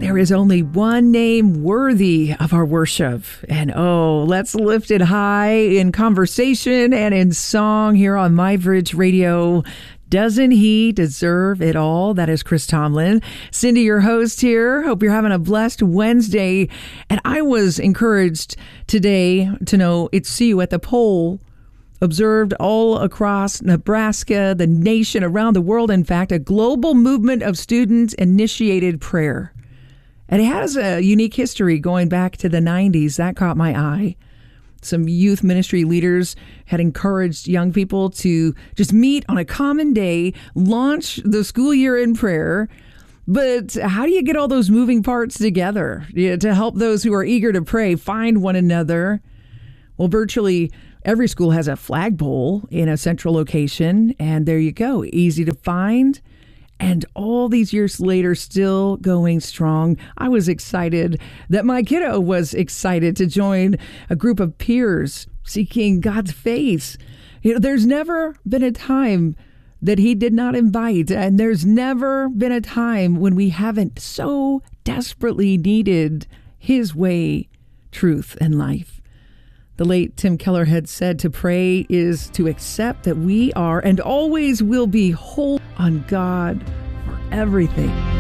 There is only one name worthy of our worship. And let's lift it high in conversation and in song here on MyBridge Radio. Doesn't he deserve it all? That is Chris Tomlin. Cindy, your host here. Hope you're having a blessed Wednesday. And I was encouraged today to know it's See You at the Pole observed all across Nebraska, the nation, around the world. In fact, a global movement of student-initiated prayer. And it has a unique history going back to the 90s. That caught my eye. Some youth ministry leaders had encouraged young people to just meet on a common day, launch the school year in prayer. But how do you get all those moving parts together to help those who are eager to pray find one another? Well, virtually every school has a flagpole in a central location, and there you go. Easy to find. And all these years later, still going strong. I was excited that my kiddo was excited to join a group of peers seeking God's face. There's never been a time that he did not invite, and there's never been a time when we haven't so desperately needed his way, truth, and life. The late Tim Keller had said to pray is to accept that we are and always will be whole on God for everything.